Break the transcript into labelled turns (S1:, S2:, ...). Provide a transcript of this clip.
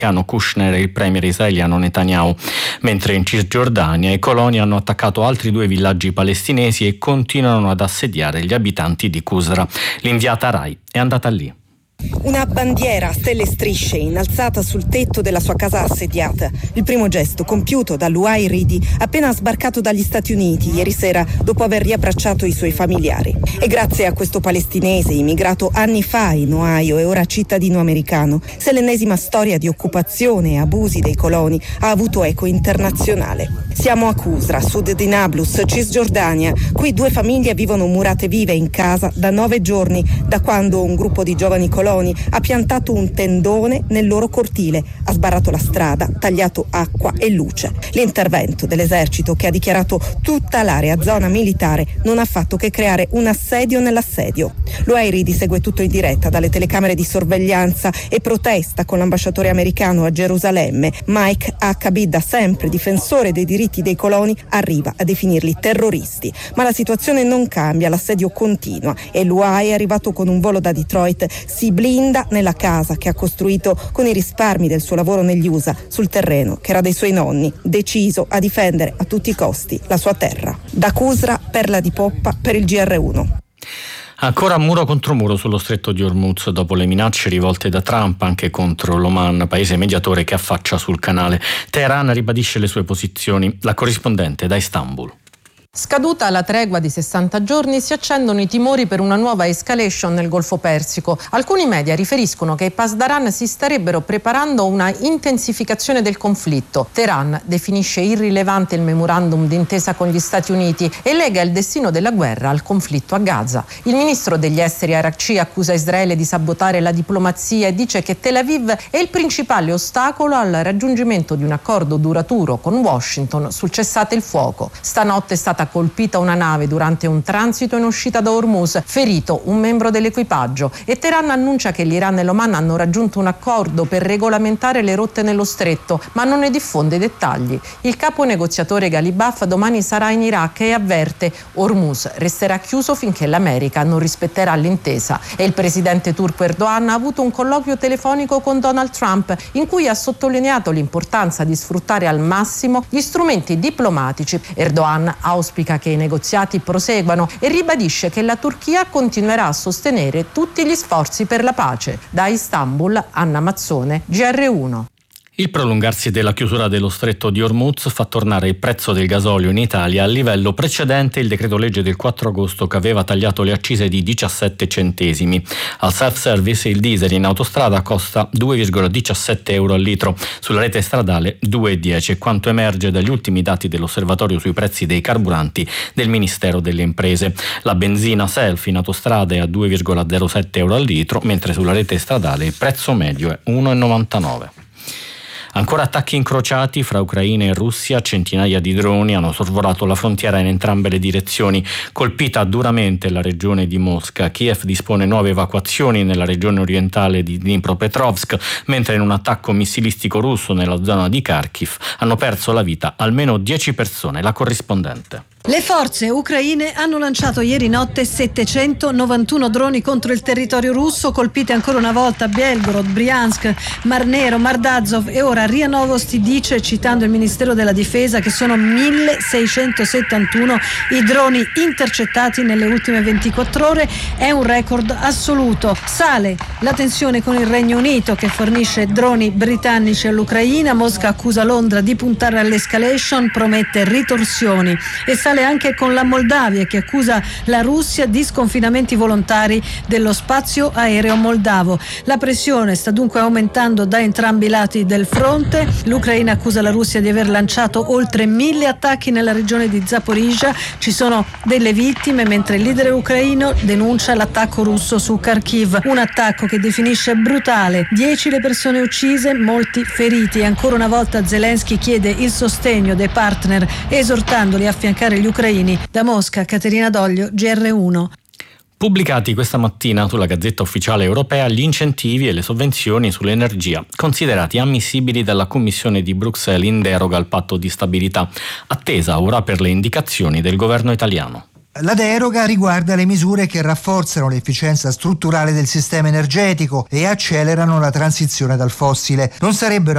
S1: Kushner e il premier israeliano Netanyahu, mentre in Cisgiordania i coloni hanno attaccato altri 2 villaggi palestinesi e continuano ad assediare gli abitanti di Qusra. L'inviata Rai è andata lì.
S2: Una bandiera a stelle e strisce innalzata sul tetto della sua casa assediata. Il primo gesto compiuto da Luai Ridi appena sbarcato dagli Stati Uniti ieri sera dopo aver riabbracciato i suoi familiari. E grazie a questo palestinese immigrato anni fa in Ohio e ora cittadino americano, se l'ennesima storia di occupazione e abusi dei coloni ha avuto eco internazionale. Siamo a Qusra, sud di Nablus, Cisgiordania. Qui 2 famiglie vivono murate vive in casa da 9 giorni, da quando un gruppo di giovani coloni ha piantato un tendone nel loro cortile, ha sbarrato la strada, tagliato acqua e luce. L'intervento dell'esercito, che ha dichiarato tutta l'area zona militare, non ha fatto che creare un assedio nell'assedio. L'Uairidi segue tutto in diretta dalle telecamere di sorveglianza e protesta con l'ambasciatore americano a Gerusalemme. Mike Huckabee, da sempre difensore dei diritti dei coloni, arriva a definirli terroristi. Ma la situazione non cambia, l'assedio continua e l'UAI è arrivato con un volo da Detroit, si blinda nella casa che ha costruito con i risparmi del suo lavoro negli USA sul terreno che era dei suoi nonni, deciso a difendere a tutti i costi la sua terra. Da Qusra, perla di poppa per il GR1.
S1: Ancora muro contro muro sullo stretto di Hormuz dopo le minacce rivolte da Trump anche contro l'Oman, paese mediatore che affaccia sul canale. Teheran ribadisce le sue posizioni. La corrispondente da Istanbul.
S3: Scaduta la tregua di 60 giorni, si accendono i timori per una nuova escalation nel Golfo Persico. Alcuni media riferiscono che i Pasdaran si starebbero preparando una intensificazione del conflitto. Teheran definisce irrilevante il memorandum d'intesa con gli Stati Uniti e lega il destino della guerra al conflitto a Gaza. Il ministro degli esteri Arakci accusa Israele di sabotare la diplomazia e dice che Tel Aviv è il principale ostacolo al raggiungimento di un accordo duraturo con Washington sul cessate il fuoco. Stanotte è stata colpita una nave durante un transito in uscita da Hormuz, ferito un membro dell'equipaggio, e Teheran annuncia che l'Iran e l'Oman hanno raggiunto un accordo per regolamentare le rotte nello stretto, ma non ne diffonde i dettagli. Il capo negoziatore Ghalibaf domani sarà in Iraq e avverte: Hormuz resterà chiuso finché l'America non rispetterà l'intesa. E il presidente turco Erdogan ha avuto un colloquio telefonico con Donald Trump in cui ha sottolineato l'importanza di sfruttare al massimo gli strumenti diplomatici. Erdogan auspica che i negoziati proseguano e ribadisce che la Turchia continuerà a sostenere tutti gli sforzi per la pace. Da Istanbul, Anna Mazzone, GR1.
S1: Il prolungarsi della chiusura dello stretto di Hormuz fa tornare il prezzo del gasolio in Italia al livello precedente il decreto legge del 4 agosto che aveva tagliato le accise di 17 centesimi. Al self-service il diesel in autostrada costa 2,17 euro al litro, sulla rete stradale 2,10, quanto emerge dagli ultimi dati dell'osservatorio sui prezzi dei carburanti del Ministero delle Imprese. La benzina self in autostrada è a 2,07 euro al litro, mentre sulla rete stradale il prezzo medio è 1,99. Ancora attacchi incrociati fra Ucraina e Russia, centinaia di droni hanno sorvolato la frontiera in entrambe le direzioni. Colpita duramente la regione di Mosca, Kiev dispone nuove evacuazioni nella regione orientale di Dnipropetrovsk, mentre in un attacco missilistico russo nella zona di Kharkiv hanno perso la vita almeno 10 persone. La corrispondente.
S4: Le forze ucraine hanno lanciato ieri notte 791 droni contro il territorio russo, colpite ancora una volta Belgorod, Briansk, Mar Nero, Mar d'Azov e ora RIA Novosti dice, citando il Ministero della Difesa, che sono 1671 i droni intercettati nelle ultime 24 ore. È un record assoluto. Sale la tensione con il Regno Unito, che fornisce droni britannici all'Ucraina. Mosca accusa Londra di puntare all'escalation, promette ritorsioni, e sale anche con la Moldavia, che accusa la Russia di sconfinamenti volontari dello spazio aereo moldavo. La pressione sta dunque aumentando da entrambi i lati del fronte. L'Ucraina accusa la Russia di aver lanciato oltre 1000 attacchi nella regione di Zaporizhzhia. Ci sono delle vittime, mentre il leader ucraino denuncia l'attacco russo su Kharkiv, un attacco che definisce brutale. 10 le persone uccise, molti feriti, e ancora una volta Zelensky chiede il sostegno dei partner, esortandoli a affiancare gli ucraini. Da Mosca, Caterina Doglio, GR1.
S1: Pubblicati questa mattina sulla Gazzetta Ufficiale Europea gli incentivi e le sovvenzioni sull'energia, considerati ammissibili dalla Commissione di Bruxelles in deroga al patto di stabilità, attesa ora per le indicazioni del governo italiano.
S5: La deroga riguarda le misure che rafforzano l'efficienza strutturale del sistema energetico e accelerano la transizione dal fossile. Non sarebbero